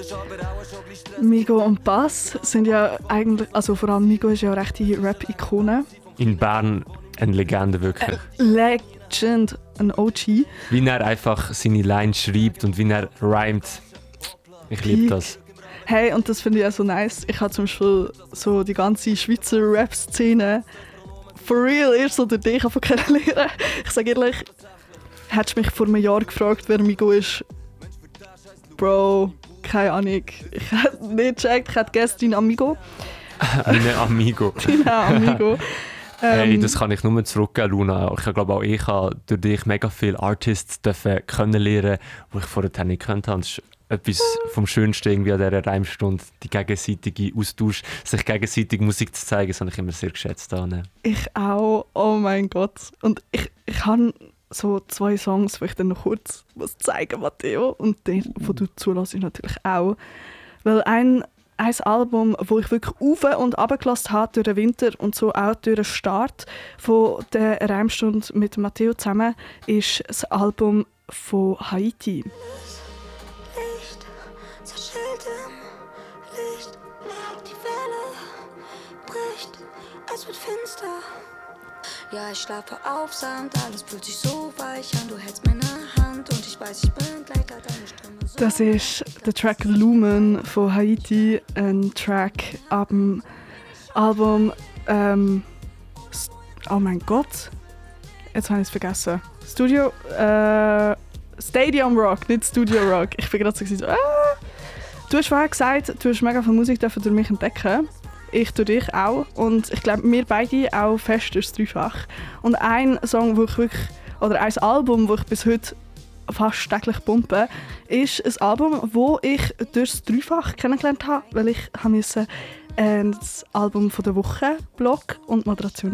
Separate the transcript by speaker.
Speaker 1: Migo und Bass sind ja eigentlich, also vor allem Migo ist ja eine rechte Rap-Ikone.
Speaker 2: In Bern eine Legende wirklich.
Speaker 1: Legend, ein OG.
Speaker 2: Wie er einfach seine Lines schreibt und wie er rhymt. Ich liebe das.
Speaker 1: Hey, und das finde ich auch so nice. Ich habe zum Beispiel so die ganze Schweizer Rap-Szene for real erst so durch dich kennenlernen. Ich sage ehrlich, hättest du mich vor einem Jahr gefragt, wer Migo ist, Bro, keine Ahnung. Ich hätte nicht gecheckt, ich hätte gestern Amigo.
Speaker 2: Ein Amigo.
Speaker 1: Genau, Amigo.
Speaker 2: Hey, das kann ich nur zurückgeben, Luna. Ich glaube auch, ich habe durch dich mega viele Artists kennenlernen, die ich vorher nicht gekannt habe. Das ist etwas vom Schönsten irgendwie an dieser Reimstunde, die gegenseitige Austausch, sich gegenseitig Musik zu zeigen, das habe ich immer sehr geschätzt.
Speaker 1: Ich auch, oh mein Gott. Und ich habe so 2 Songs, die ich dann noch kurz zeigen muss, Matteo. Und den, den du zulässt, natürlich auch. Weil ein Album, das ich wirklich auf- und runtergelassen habe durch den Winter und so auch durch den Start von der Reimstunde mit Matteo zusammen, ist das Album von Haiti.
Speaker 3: Licht, zerschellt im Licht, die Welle bricht, es wird finster. Ja, ich schlafe auf Sand, alles fühlt sich so weich an. Du hältst meine Hand und ich weiß, ich bin gleich deine Stimme. So
Speaker 1: Das ist der Track Lumen von Haiti, ein Track ab dem Album oh mein Gott, jetzt habe ich es vergessen. Stadium Rock, nicht Studio Rock. Ich bin gerade so Du hast vorher gesagt, du hast mega viel Musik durch mich entdecken. Ich durch dich auch. Und ich glaube, wir beide auch fest durchs Dreifach. Und ein Song, wo ich wirklich, oder ein Album, das ich bis heute fast täglich pumpe, ist ein Album, das ich durchs Dreifach kennengelernt habe, weil ich musste das Album von der Woche Blog und Moderation